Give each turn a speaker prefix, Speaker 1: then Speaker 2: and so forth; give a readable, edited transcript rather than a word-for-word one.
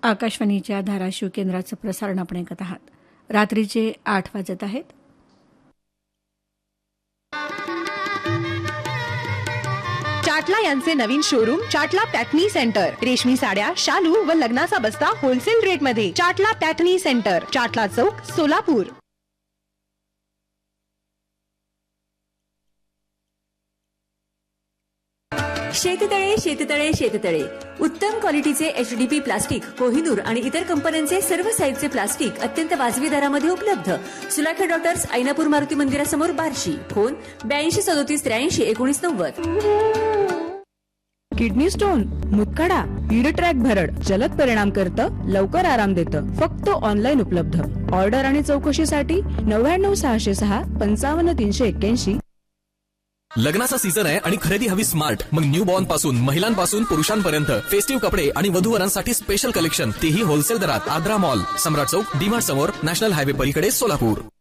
Speaker 1: आकाशवाणीच्या धाराशिव केंद्राचं प्रसारण आपण ऐकत आहात. रात्रीचे 8 वाजत आहेत.
Speaker 2: चाटला यांचे नवीन शोरूम चाटला पॅटर्नी सेंटर. रेशमी साड्या, शालू व लग्नाचा बस्ता होलसेल रेटमध्ये. चाटला पॅटर्नी सेंटर, चाटला चौक, सोलापूर.
Speaker 3: शेततळे शेततळे शेततळे उत्तम क्वालिटीचे HDP प्लास्टिक, कोहिनूर आणि इतर कंपन्यांचे सर्व साईजचे प्लास्टिक अत्यंत वाजवी दरामध्ये उपलब्ध. सुलाखे डॉक्टर्स, ऐनापूर मारुती मंदिरासमोर, Barshi. Phone 8237831990.
Speaker 4: Kidney stone, मुतखडा, heed track भरड जलद परिणाम करतं, लवकर आराम देतं. फक्त ऑनलाईन उपलब्ध. ऑर्डर आणि चौकशीसाठी 99 606 55 381.
Speaker 5: लग्नाचा सीझन आहे आणि खरेदी हवी स्मार्ट. मग न्यू बॉर्न पासून महिलांपासून पुरुषांपर्यंत फेस्टिव्ह कपडे आणि वधूवरांसाठी स्पेशल कलेक्शन, तेही होलसेल दरात. आद्रा मॉल, सम्राट चौक, डीमार्ट समोर, नॅशनल हायवे पलीकडे, सोलापूर.